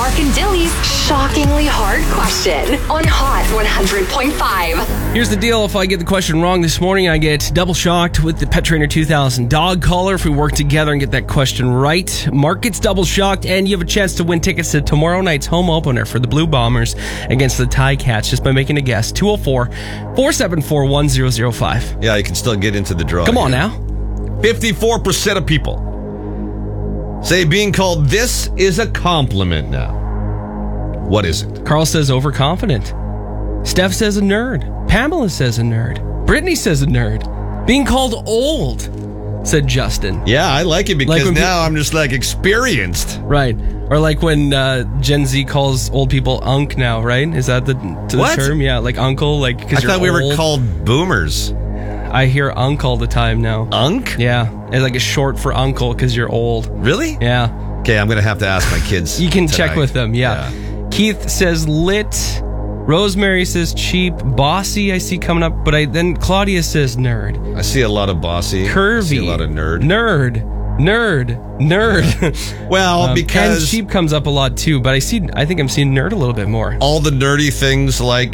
Mark and Dilly's shockingly hard question on Hot 100.5. Here's the deal. If I get the question wrong this morning, I get double shocked with the Pet Trainer 2000 dog collar. If we work together and get that question right, Mark gets double shocked, and you have a chance to win tickets to tomorrow night's home opener for the Blue Bombers against the Ticats just by making a guess. 204-474-1005. Yeah, you can still get into the draw. Come on now. 54% of people say being called this is a compliment now. What is it? Carl says overconfident. Steph says a nerd. Pamela says a nerd. Brittany says a nerd. Being called old, said Justin. Yeah, I like it because Like now I'm just like experienced. Right. Or like when Gen Z calls old people unk now, right? Is that the What? term? Yeah, like uncle, like I because you're thought we were old. called boomers. I hear unk all the time now. Unk? Yeah, it's like a short for uncle because you're old. Really? Yeah. Okay, I'm going to have to ask my kids. You can check tonight. with them, yeah. Keith says lit. Rosemary says cheap. Bossy I see coming up, but then Claudia says nerd. I see a lot of bossy. Curvy. I see a lot of nerd. Nerd. Well, because and cheap comes up a lot too, but I think I'm seeing nerd a little bit more. all the nerdy things like,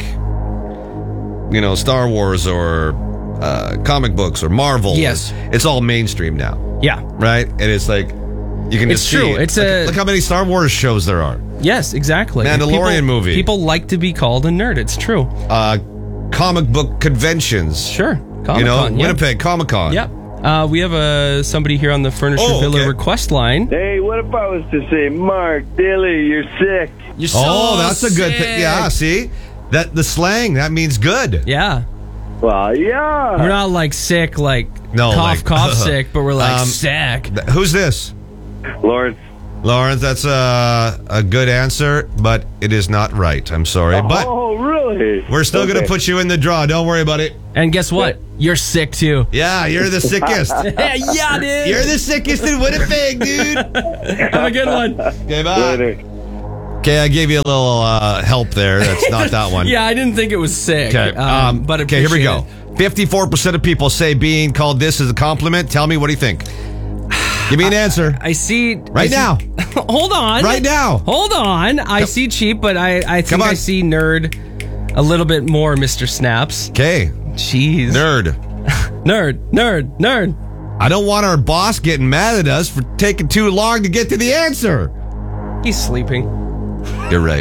Star Wars or comic books or Marvel. Yes. It's all mainstream now, Yeah. right? And it's like, you can It's just true. see. Look how many Star Wars shows there are. Yes, exactly. Mandalorian movie. People like to be called a nerd. It's true. Comic book conventions. Sure. Comic-Con, yeah. Winnipeg Comic-Con. Yep. We have somebody here on the Furniture Villa request line. Hey, what if I was to say, Mark, Dilly, you're sick? You're so that's a good thing. Yeah, see? That the slang, that means good. Yeah. Well, yeah. We're not like sick, like cough sick, but we're like sick. Who's this? Lawrence. Lawrence, that's a good answer, but it is not right. I'm sorry. But Oh, really? we're still going to put you in the draw. Don't worry about it. And guess what? You're sick too. Yeah, you're the sickest. Yeah, dude. You're the sickest in Winnipeg, dude. Have a good one. Okay, bye. Later. Okay, I gave you a little help there. That's not that one. Yeah, I didn't think it was sick. Okay, but okay, here we go. appreciate 54% of people say being called this is a compliment. Tell me, what do you think? Give me an answer. I see. Right now. Hold on. Right now. Hold on. I see cheap, but I think I see nerd a little bit more, Mr. Snaps. Okay. Jeez. Nerd. Nerd. I don't want our boss getting mad at us for taking too long to get to the answer. He's sleeping. You're right.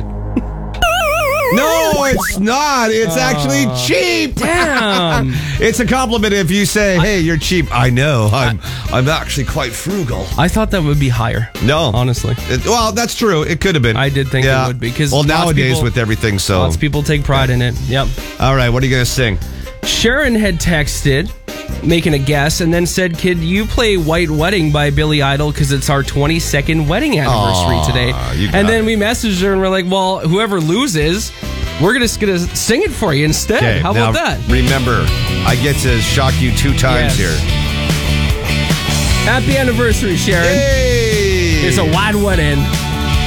No, it's not. It's actually cheap. Damn. It's a compliment if you say, "Hey, you're cheap." I know. I'm actually quite frugal. I thought that would be higher. No, honestly. Well, that's true. It could have been. I did think it would be because nowadays with everything, so lots of people take pride in it. Yep. All right, what are you gonna sing? Sharon had texted, making a guess, and then said, "Kid, you play White Wedding by Billy Idol because it's our 22nd wedding anniversary today." And then we messaged her and we're like, "Well, whoever loses, we're gonna sing it for you instead." Okay, how about that? Remember, I get to shock you 2 times here. Happy anniversary, Sharon. Hey! It's a White Wedding.